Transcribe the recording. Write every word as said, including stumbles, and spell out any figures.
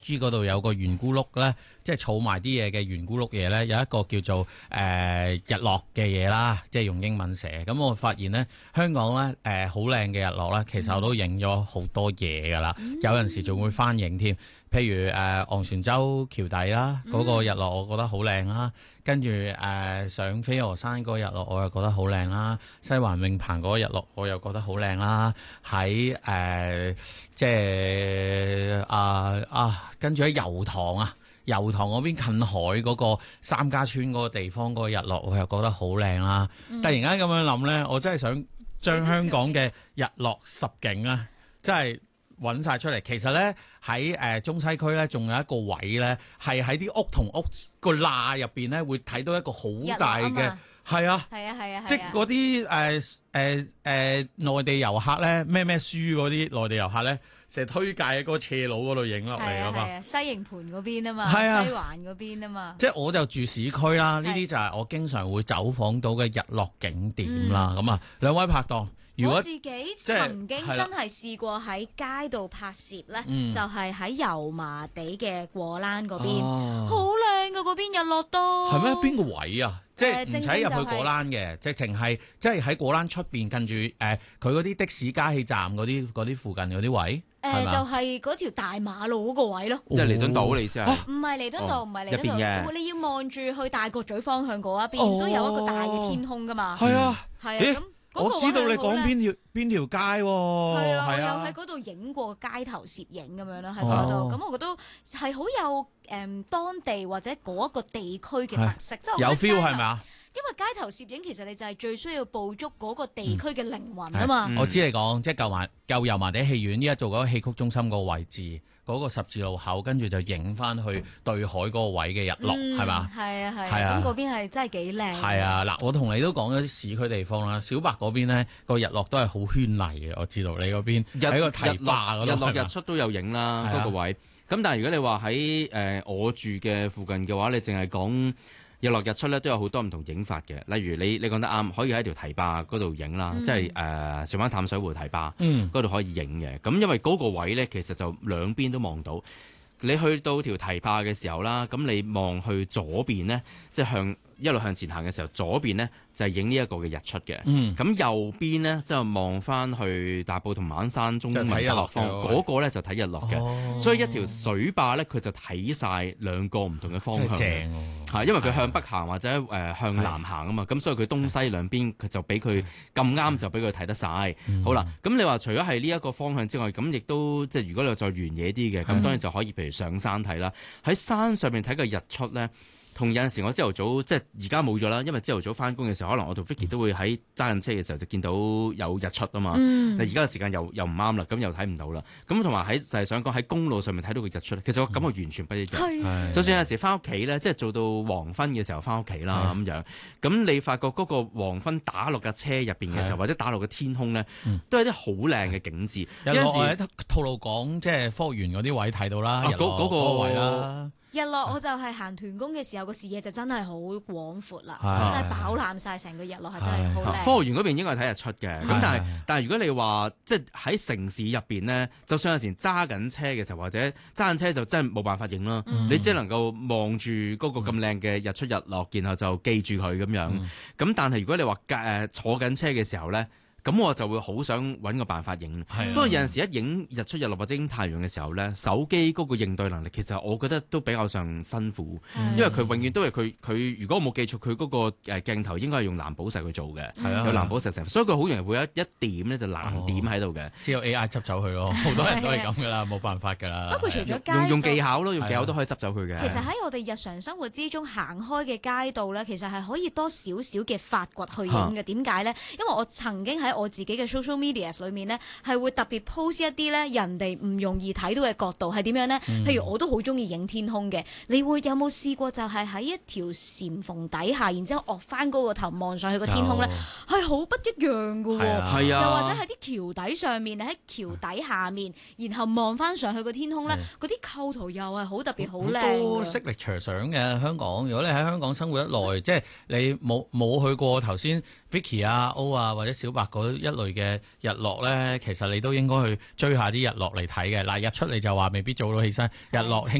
G 嗰度有個圓咕碌咧，即係儲埋啲嘢嘅圓咕碌嘢咧，有一個叫做誒、呃、日落嘅嘢啦，即係用英文寫。咁我發現咧，香港咧誒好靚嘅日落咧，其實我都影咗好多嘢㗎啦，嗯、有陣時仲會翻影添。譬如誒、呃、昂船洲橋底啦，嗰、那個日落我覺得好靚啦。跟住誒上飛鵝山嗰日落我又覺得好靚啦。西環泳棚嗰日落我又覺得好靚啦。喺誒、呃、即係啊啊，跟住喺油塘啊，油塘嗰邊近海嗰個三家村嗰個地方嗰個日落我又覺得好靚啦。嗯、突然間咁樣諗咧，我真係想將香港嘅日落十景啊，真係〜揾晒出嚟，其實咧喺誒中西區咧，仲有一個位咧，係喺啲屋同屋個罅入邊咧，會睇到一個好大嘅，係啊， 係啊，係啊， 即係嗰啲誒誒誒內地遊客咧，咩咩書嗰啲內地遊客咧，成日推介喺個斜路嗰度影落嚟噶嘛， 係啊，西營盤嗰邊啊嘛， 啊、 西環嗰邊啊嘛， 即係我就住市區啦，呢啲就係我經常會走訪到嘅日落景點啦。咁啊、嗯，兩位拍檔。 我自己曾經真係試過喺街度拍攝咧，嗯、就係喺油麻地嘅果欄嗰邊，好靚噶嗰邊日落都。係咩？邊個位啊？即係唔使入去果欄嘅，直情係即係喺果欄出邊，跟住誒佢嗰啲的士加氣站嗰啲嗰啲附近嗰啲位。誒、呃、就係嗰條大馬路嗰個位咯。即係彌敦道你先係？ 唔係彌敦道，唔係彌敦道，你要望住去大角咀方向嗰一邊，哦、都有一個大嘅天空噶嘛。係啊，係啊咁。我知道你講邊條邊條街喎，係啊，我有喺嗰度影過街頭攝影咁樣啦，喺嗰度，咁我覺得係好有誒當地或者嗰一個地區嘅特色，即係有 feel 係咪啊？ 因為街頭攝影其實你就係最需要捕捉嗰個地區嘅靈魂啊嘛。 我知你講，即係舊麻舊油麻地戲院依家做嗰個戲曲中心個位置。嗰個十字路口，跟住就影翻去對海嗰個位嘅日落，係嘛？ 係啊係啊，咁嗰邊係真係幾靚。係啊，嗱，我同你都講咗啲市區地方啦。小白嗰邊咧個日落都係好絢麗嘅，我知道你嗰邊喺個堤壩嗰度， 日落日出都有影啦嗰個位。咁但係如果你話喺誒我住嘅附近嘅話，你淨係講日落日出咧，都有好多唔同影法嘅。例如你你講得啱，可以喺條堤壩嗰度影啦，嗯、即係誒荃灣淡水湖堤壩嗰度可以影嘅。咁因為嗰個位咧，其實就兩邊都望到。你去到條堤壩嘅時候啦，咁你望去左邊咧，即係向一路向前行嘅時候，左邊咧就係影呢一個嘅日出嘅。咁、嗯、右邊咧即係望翻去大埔同馬鞍山中文大學方嗰個咧就睇日落嘅。哦、所以一條水壩咧，佢就睇晒兩個唔同嘅方向。正喎、啊，因為佢向北行或者誒、呃、向南行啊嘛，咁所以佢東西兩邊佢就俾佢咁啱就俾佢睇得晒。嗯、好啦，咁你話除咗係呢一個方向之外，咁亦都即係如果你話再原野啲嘅，咁當然就可以譬如上山睇啦。喺山上面睇個日出咧。同有陣時我朝頭早即係而家冇咗啦，因為朝頭早翻工嘅時候，可能我同 Vicky 都會喺揸緊車嘅時候就見到有日出啊嘛。嗯、但而家嘅時間又又唔啱啦，咁又睇唔到啦。咁同埋喺就係想講喺公路上面睇到個日出咧，其實我感覺完全不一樣。嗯、就算有陣時翻屋企咧，即係做到黃昏嘅時候翻屋企啦咁樣，咁你發覺嗰個黃昏打落架車入邊嘅時候，或者打落個天空咧，都係啲好靚嘅景緻。 有陣時喺吐露港即係科學園嗰啲位睇到啦，嗰嗰個位啦。 日落我就係行團工嘅時候，個視野就真係好廣闊啦，真係飽覽晒成個日落，係真係好靚。 科學園嗰邊應該係睇日出嘅，咁但係但係如果你話即係喺城市入邊咧，就算有時揸緊車嘅時候，或者揸緊車就真係冇辦法影啦，嗯、你只能夠望住嗰個咁靚嘅日出日落，然後就記住佢咁樣。咁、嗯、但係如果你話誒坐緊車嘅時候咧，咁我就會好想揾個辦法影。不過有陣時一影日出日落或者影太陽嘅時候咧，手機嗰個應對能力其實我覺得都比較上辛苦，因為佢永遠都係佢佢如果我冇記錯，佢嗰個誒鏡頭應該係用藍寶石去做嘅，有藍寶石成，所以佢好容易會有一點咧就藍點喺度嘅。 只有 A I 執走佢咯，好多人都係咁噶啦，冇辦法噶啦。 不過除咗街用用技巧咯，用技巧都可以執走佢嘅。 其實喺我哋日常生活之中行開嘅街道咧，其實係可以多少少嘅發掘去影嘅。點解咧？因為我曾經喺我自己嘅 social media 裏面咧，係會特別 post 一啲咧人哋唔容易睇到嘅角度係點樣咧？嗯、譬如我都好中意影天空嘅，你會有冇試過就係喺一條禪縫底下，然之後擱翻高個頭望上去個天空咧，係好有不一樣㗎喎。係啊，又或者喺啲橋底上面，喺橋底下面，然後望翻上去個天空咧，嗰啲構圖又係好特別好靚。 都識力長相嘅香港，如果你喺香港生活得耐，即係你冇冇去過頭先 Vicky 啊、O 啊或者小白嗰嗰一類嘅日落咧，其實你都應該去追下啲日落嚟睇嘅。嗱，日出你就話未必早到起身，日落